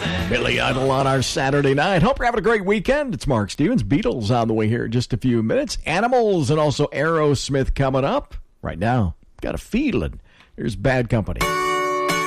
Billy Idol on our Saturday night. Hope you're having a great weekend. It's Mark Stevens. Beatles on the way here in just a few minutes. Animals and also Aerosmith coming up. Right now, got a feeling. Here's Bad Company.